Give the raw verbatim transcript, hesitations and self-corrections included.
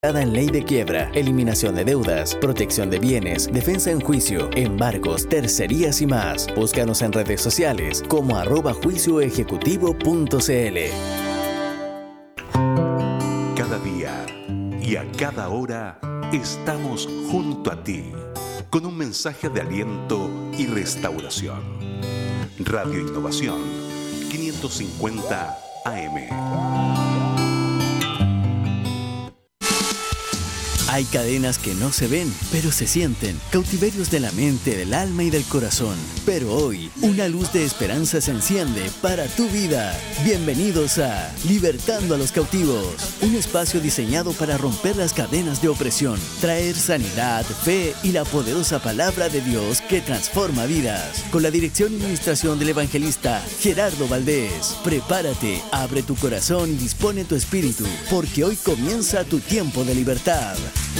en ley de quiebra, eliminación de deudas, protección de bienes, defensa en juicio, embargos, tercerías y más. Búscanos en redes sociales como arroba juicio ejecutivo punto cl. Cada día y a cada hora estamos junto a ti con un mensaje de aliento y restauración. Radio Innovación quinientos cincuenta A M. Hay cadenas que no se ven, pero se sienten. Cautiverios de la mente, del alma y del corazón. Pero hoy, una luz de esperanza se enciende para tu vida. Bienvenidos a Libertando a los Cautivos. Un espacio diseñado para romper las cadenas de opresión, traer sanidad, fe y la poderosa palabra de Dios que transforma vidas. Con la dirección y administración del evangelista Gerardo Valdés. Prepárate, abre tu corazón y dispone tu espíritu, porque hoy comienza tu tiempo de libertad.